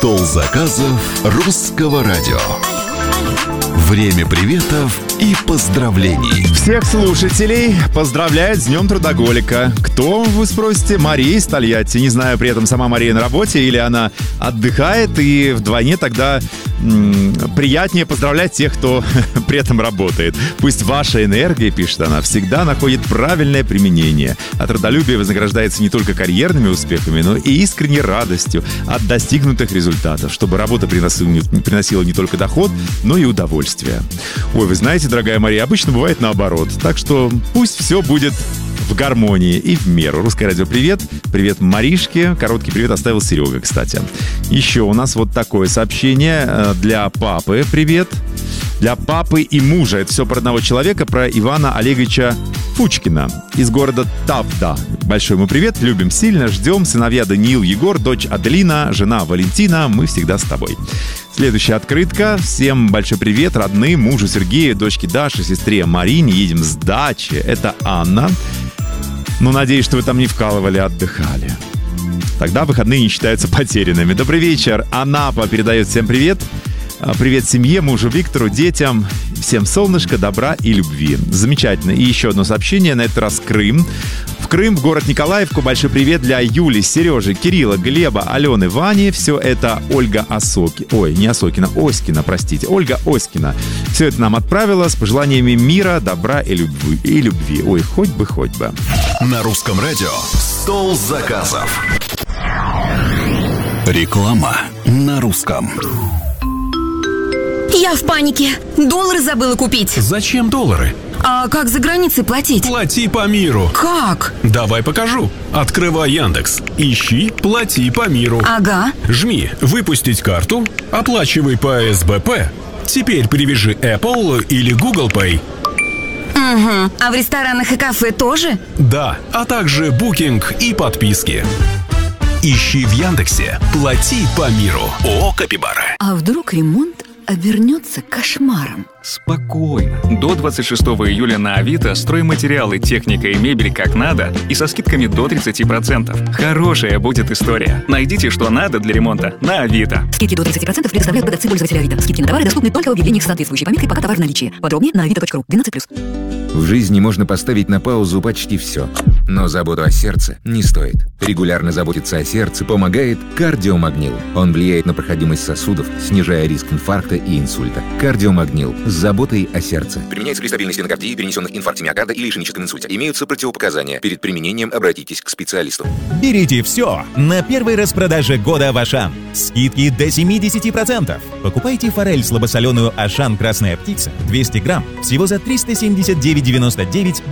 Стол заказов русского радио. Время приветов и поздравлений. Всех слушателей поздравляет с Днем Трудоголика. Кто, вы спросите? Мария из Тольятти. Не знаю, при этом сама Мария на работе или она отдыхает, и вдвойне тогда приятнее поздравлять тех, кто при этом работает. Пусть ваша энергия, пишет она, всегда находит правильное применение. А трудолюбие вознаграждается не только карьерными успехами, но и искренней радостью от достигнутых результатов, чтобы работа приносила не только доход, но и удовольствие. Ой, вы знаете, дорогая Мария, обычно бывает наоборот. Так что пусть все будет в гармонии и в меру. Русское радио, привет. Привет Маришке. Короткий привет оставил Серега, кстати. Еще у нас вот такое сообщение для папы. Привет. Для папы и мужа. Это все про одного человека, про Ивана Олеговича Фучкина из города Тавда. Большой ему привет. Любим сильно, ждем. Сыновья Даниил, Егор, дочь Аделина, жена Валентина. Мы всегда с тобой. Следующая открытка. Всем большой привет родным, мужу Сергею, дочке Даше, сестре Марине. Едем с дачи. Это Анна. Ну, надеюсь, что вы там не вкалывали, а отдыхали. Тогда выходные не считаются потерянными. Добрый вечер. Анапа передает всем привет. Привет семье, мужу Виктору, детям. Всем солнышка, добра и любви. Замечательно. И еще одно сообщение, на этот раз Крым. В Крым, в город Николаевку. Большой привет для Юли, Сережи, Кирилла, Глеба, Алены, Вани. Все это Ольга Оськина, простите. Ольга Оськина. Все это нам отправила с пожеланиями мира, добра и любви. Ой, хоть бы. На русском радио «Стол заказов». Реклама на русском. Я в панике. Доллары забыла купить. Зачем доллары? А как за границей платить? Плати по миру. Как? Давай покажу. Открывай Яндекс. Ищи «Плати по миру». Ага. Жми «Выпустить карту». Оплачивай по СБП. Теперь привяжи Apple или Google Pay. Угу. А в ресторанах и кафе тоже? Да, а также букинг и подписки. Ищи в Яндексе «Плати по миру». ООО «Капибара». А вдруг ремонт обернется кошмаром? Спокойно. До 26 июля на Авито стройматериалы, техника и мебель как надо и со скидками до 30%. Хорошая будет история. Найдите, что надо для ремонта на Авито. Скидки до 30% предоставляют продавцы пользователя Авито. Скидки на товары доступны только в объявлениях с соответствующей пометкой «Пока товар в наличии». Подробнее на avito.ru. 12+. В жизни можно поставить на паузу почти все. Но заботу о сердце не стоит. Регулярно заботиться о сердце помогает кардиомагнил. Он влияет на проходимость сосудов, снижая риск инфаркта и инсульта. Кардиомагнил. С заботой о сердце. Применяется при стабильной стенокардии, перенесенных инфаркте миокарда или ишемическом инсульте. Имеются противопоказания. Перед применением обратитесь к специалисту. Берите все на первой распродаже года в Ашан. Скидки до 70%. Покупайте форель слабосоленую Ашан Красная Птица 200 грамм всего за 379,99